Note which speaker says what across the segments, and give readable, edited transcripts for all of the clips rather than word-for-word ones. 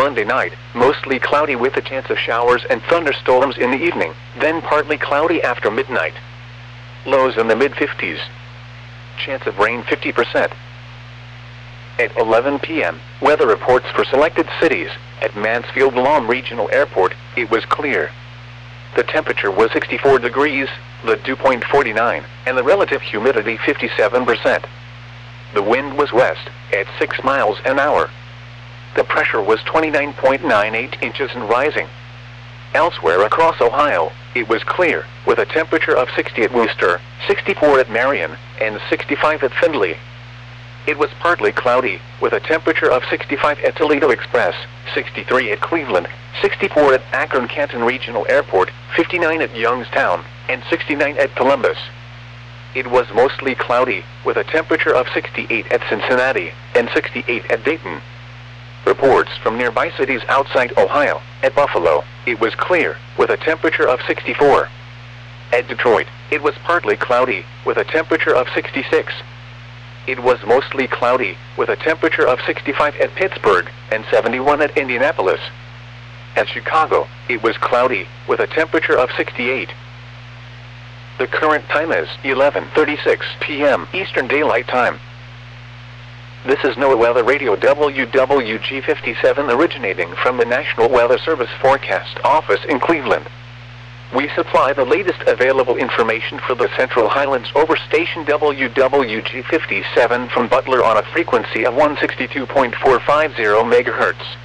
Speaker 1: Monday night, mostly cloudy with a chance of showers and thunderstorms in the evening, then partly cloudy after midnight. Lows in the mid-50s. Chance of rain 50%. At 11 p.m., weather reports for selected cities. At Mansfield Lahm Regional Airport, it was clear. The temperature was 64 degrees, the dew point 49, and the relative humidity 57%. The wind was west, at 6 miles an hour. The pressure was 29.98 inches and rising. Elsewhere across Ohio, it was clear, with a temperature of 60 at Wooster, 64 at Marion, and 65 at Findlay. It was partly cloudy, with a temperature of 65 at Toledo Express, 63 at Cleveland, 64 at Akron-Canton Regional Airport, 59 at Youngstown, and 69 at Columbus. It was mostly cloudy, with a temperature of 68 at Cincinnati, and 68 at Dayton. Reports from nearby cities outside Ohio. At Buffalo, it was clear, with a temperature of 64. At Detroit, it was partly cloudy, with a temperature of 66. It was mostly cloudy, with a temperature of 65 at Pittsburgh, and 71 at Indianapolis. At Chicago, it was cloudy, with a temperature of 68. The current time is 11:36 p.m. Eastern Daylight Time. This is NOAA Weather Radio WWG57 originating from the National Weather Service Forecast Office in Cleveland. We supply the latest available information for the Central Highlands over station WWG57 from Butler on a frequency of 162.450 MHz.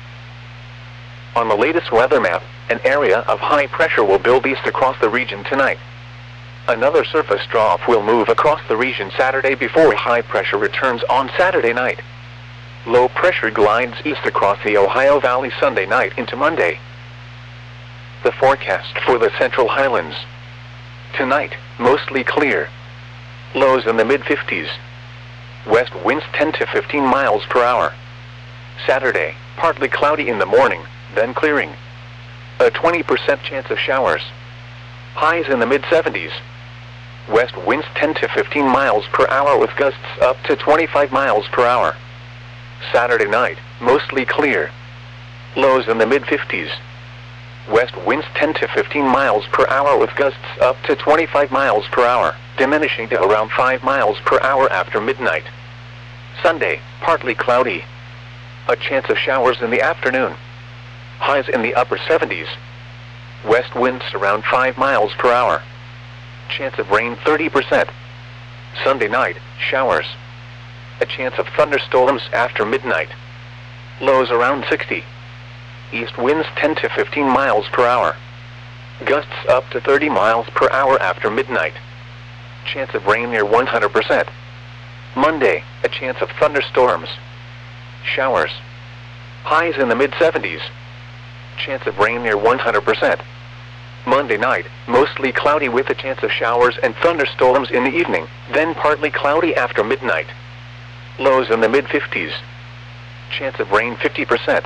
Speaker 1: On the latest weather map, an area of high pressure will build east across the region tonight. Another surface trough will move across the region Saturday before high pressure returns on Saturday night. Low pressure glides east across the Ohio Valley Sunday night into Monday. The forecast for the Central Highlands. Tonight, mostly clear. Lows in the mid-50s. West winds 10 to 15 miles per hour. Saturday, partly cloudy in the morning, then clearing. A 20% chance of showers. Highs in the mid-70s. West winds 10 to 15 miles per hour with gusts up to 25 miles per hour. Saturday night, mostly clear. Lows in the mid-50s. West winds 10 to 15 miles per hour with gusts up to 25 miles per hour, diminishing to around 5 miles per hour after midnight. Sunday, partly cloudy. A chance of showers in the afternoon. Highs in the upper 70s. West winds around 5 miles per hour. Chance of rain 30%. Sunday night, showers. A chance of thunderstorms after midnight. Lows around 60. East winds 10 to 15 miles per hour. Gusts up to 30 miles per hour after midnight. Chance of rain near 100%. Monday, a chance of thunderstorms. Showers. Highs in the mid-70s. Chance of rain near 100%. Monday night, mostly cloudy with a chance of showers and thunderstorms in the evening, then partly cloudy after midnight. Lows in the mid-50s. Chance of rain 50%.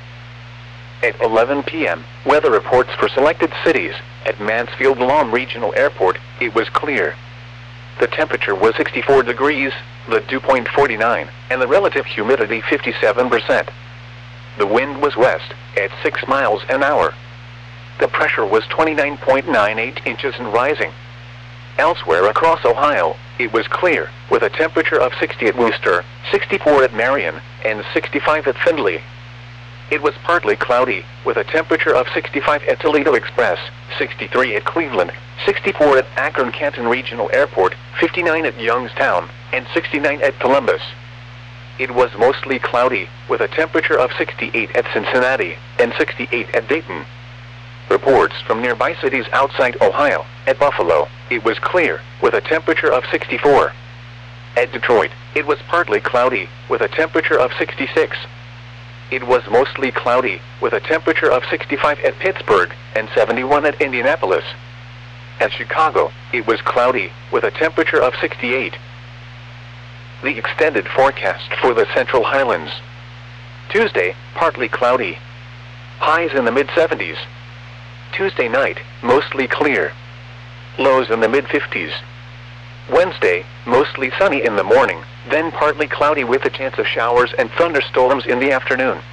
Speaker 1: At 11 p.m., weather reports for selected cities. At Mansfield Lahm Regional Airport, it was clear. The temperature was 64 degrees, the dew point 49, and the relative humidity 57%. The wind was west, at 6 miles an hour. The pressure was 29.98 inches and rising. Elsewhere across Ohio, it was clear, with a temperature of 60 at Wooster, 64 at Marion, and 65 at Findlay. It was partly cloudy, with a temperature of 65 at Toledo Express, 63 at Cleveland, 64 at Akron-Canton Regional Airport, 59 at Youngstown, and 69 at Columbus. It was mostly cloudy, with a temperature of 68 at Cincinnati, and 68 at Dayton. Reports from nearby cities outside Ohio. At Buffalo, it was clear, with a temperature of 64. At Detroit, it was partly cloudy, with a temperature of 66. It was mostly cloudy, with a temperature of 65 at Pittsburgh, and 71 at Indianapolis. At Chicago, it was cloudy, with a temperature of 68. The extended forecast for the Central Highlands. Tuesday, partly cloudy. Highs in the mid-70s. Tuesday night, mostly clear. Lows in the mid-50s. Wednesday, mostly sunny in the morning, then partly cloudy with a chance of showers and thunderstorms in the afternoon.